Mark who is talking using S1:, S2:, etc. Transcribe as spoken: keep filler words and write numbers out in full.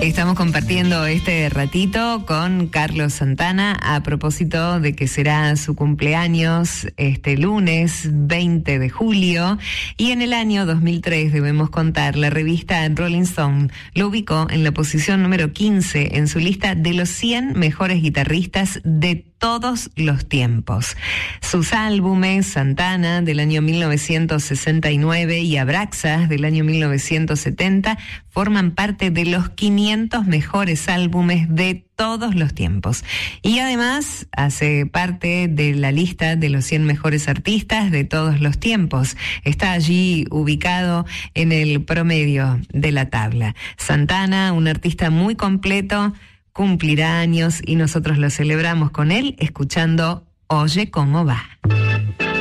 S1: Estamos compartiendo este ratito con Carlos Santana a propósito de que será su cumpleaños este lunes veinte de julio, y en el año dos mil tres, debemos contar, la revista Rolling Stone lo ubicó en la posición número quince en su lista de los cien mejores guitarristas de todos los tiempos. Sus álbumes, Santana del año mil novecientos sesenta y nueve y Abraxas del año mil novecientos setenta, forman parte de los quinientos mejores álbumes de todos los tiempos. Y además hace parte de la lista de los cien mejores artistas de todos los tiempos. Está allí ubicado en el promedio de la tabla. Santana, un artista muy completo, cumplirá años y nosotros lo celebramos con él escuchando Oye Cómo Va.